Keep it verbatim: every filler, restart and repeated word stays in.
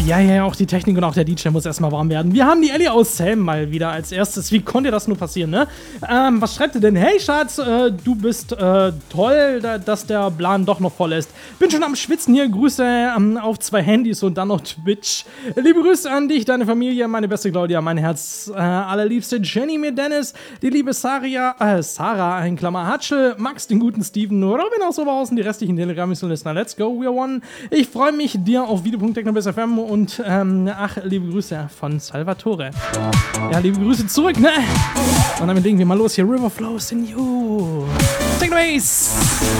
Ja, ja, auch die Technik und auch der D J muss erstmal warm werden. Wir haben die Ellie aus Sam mal wieder als erstes. Wie konnte das nur passieren, ne? Ähm, was schreibt ihr denn? Hey, Schatz, äh, du bist äh, toll, da, dass der Plan doch noch voll ist. Bin schon am Schwitzen hier. Grüße ähm, auf zwei Handys und dann noch Twitch. Liebe Grüße an dich, deine Familie, meine beste Claudia, mein Herz, äh, allerliebste Jenny mit Dennis, die liebe Saria, äh, Sarah, ein Klammer Hatschel, Max, den guten Steven, Robin aus Oberhausen, die restlichen Telegram-Listener. Let's go, we are one. Ich freue mich, dir auf video punkt techno bis F M und ähm, ach, liebe Grüße von Salvatore. Ja, liebe Grüße zurück, ne? Und damit legen wir mal los hier. River flows in you. Take it away.